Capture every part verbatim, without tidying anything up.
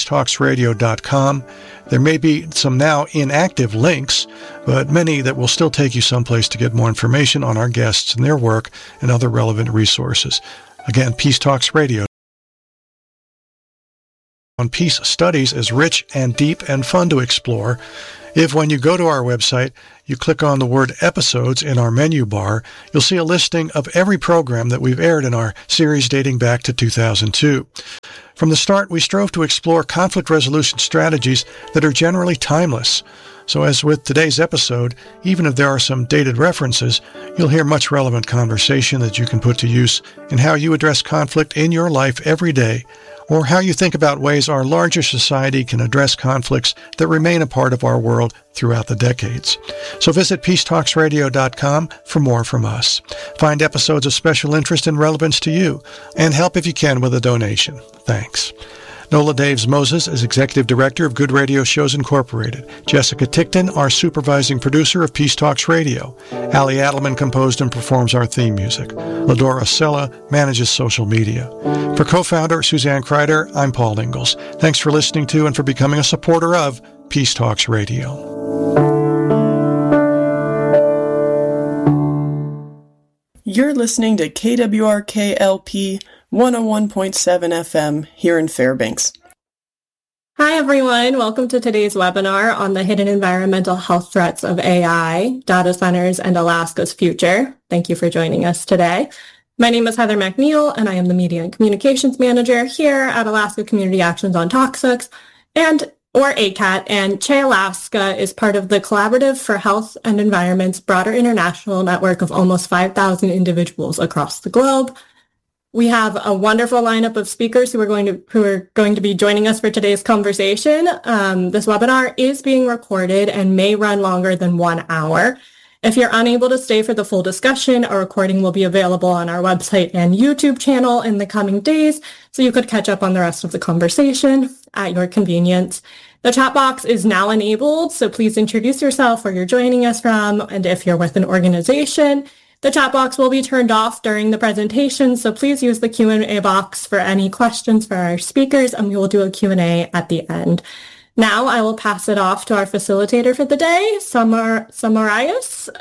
talks radio dot com. There may be some now inactive links, but many that will still take you someplace to get more information on our guests and their work and other relevant resources. Again, Peace Talks Radio. On Peace Studies is rich and deep and fun to explore. If when you go to our website, you click on the word episodes in our menu bar, you'll see a listing of every program that we've aired in our series dating back to two thousand two. From the start, we strove to explore conflict resolution strategies that are generally timeless. So as with today's episode, even if there are some dated references, you'll hear much relevant conversation that you can put to use in how you address conflict in your life every day, or how you think about ways our larger society can address conflicts that remain a part of our world throughout the decades. So visit peace talks radio dot com for more from us. Find episodes of special interest and relevance to you, and help if you can with a donation. Thanks. Nola Daves Moses is Executive Director of Good Radio Shows Incorporated. Jessica Tickton, our Supervising Producer of Peace Talks Radio. Ali Adelman composed and performs our theme music. Ladora Sella manages social media. For co-founder Suzanne Kreider, I'm Paul Ingalls. Thanks for listening to and for becoming a supporter of Peace Talks Radio. You're listening to K W R K L P one oh one point seven F M here in Fairbanks. Hi, everyone. Welcome to today's webinar on the hidden environmental health threats of A I, data centers, and Alaska's future. Thank you for joining us today. My name is Heather McNeil, and I am the Media and Communications Manager here at Alaska Community Actions on Toxics, and or A C A T, and Che Alaska is part of the Collaborative for Health and Environment's broader international network of almost five thousand individuals across the globe. We have a wonderful lineup of speakers who are going to who are going to be joining us for today's conversation. Um, this webinar is being recorded and may run longer than one hour. If you're unable to stay for the full discussion, a recording will be available on our website and YouTube channel in the coming days, so you could catch up on the rest of the conversation at your convenience. The chat box is now enabled, so please introduce yourself, where you're joining us from, and if you're with an organization. The chat box will be turned off during the presentation, so please use the Q and A box for any questions for our speakers, and we will do a Q and A at the end. Now I will pass it off to our facilitator for the day, Samar Samarias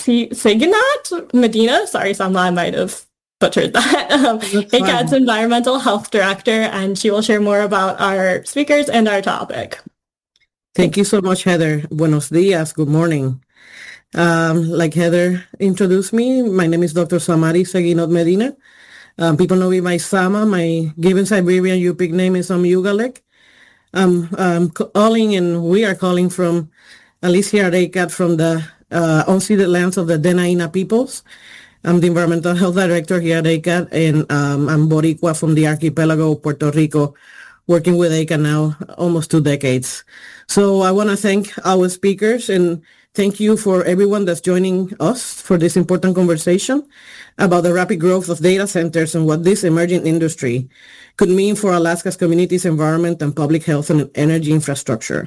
Siganat Medina. Sorry, Samla, I might have butchered that. Um, A C A T's Environmental Health Director, and she will share more about our speakers and our topic. Thank you so much, Heather. Buenos dias. Good morning. Um, like Heather introduced me, my name is Doctor Samari Seguinot Medina. Um, people know me by Sama. My given Siberian Yupik name is Amyugalek. Um, I'm calling, and we are calling from, at least here at A C A T, from the uh, unceded lands of the Denaina peoples. I'm the Environmental Health Director here at A C A T, and um, I'm Boricua from the archipelago of Puerto Rico, working with A C A T now almost two decades. So I want to thank our speakers, and thank you for everyone that's joining us for this important conversation about the rapid growth of data centers and what this emerging industry could mean for Alaska's communities, environment, and public health and energy infrastructure.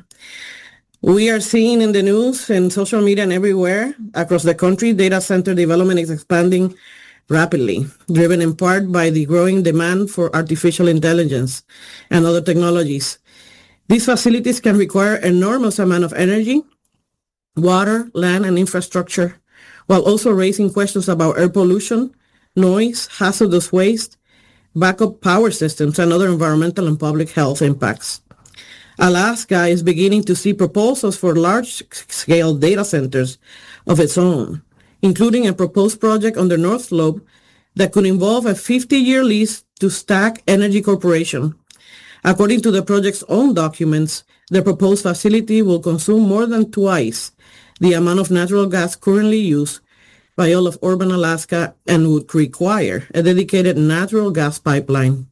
We are seeing in the news and social media and everywhere across the country, data center development is expanding rapidly, driven in part by the growing demand for artificial intelligence and other technologies. These facilities can require enormous amount of energy, water, land, and infrastructure, while also raising questions about air pollution, noise, hazardous waste, backup power systems, and other environmental and public health impacts. Alaska is beginning to see proposals for large-scale data centers of its own, including a proposed project on the North Slope that could involve a fifty-year lease to Stack Energy Corporation. According to the project's own documents, the proposed facility will consume more than twice the amount of natural gas currently used by all of urban Alaska and would require a dedicated natural gas pipeline.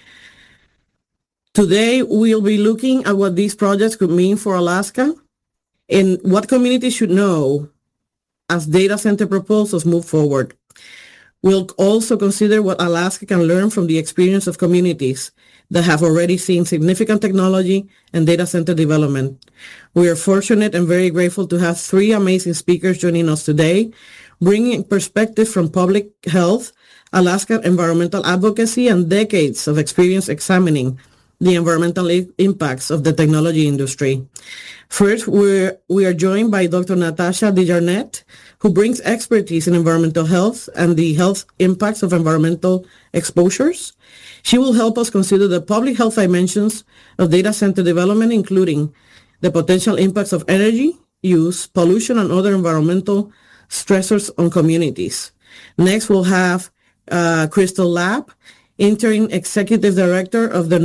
Today, we'll be looking at what these projects could mean for Alaska and what communities should know as data center proposals move forward. We'll also consider what Alaska can learn from the experience of communities that have already seen significant technology and data center development. We are fortunate and very grateful to have three amazing speakers joining us today, bringing perspective from public health, Alaska environmental advocacy, and decades of experience examining the environmental i- impacts of the technology industry. First, we're, we are joined by Doctor Natasha DeJarnette, who brings expertise in environmental health and the health impacts of environmental exposures. She will help us consider the public health dimensions of data center development, including the potential impacts of energy use, pollution, and other environmental stressors on communities. Next, we'll have uh, Crystal Lapp, Interim Executive Director of the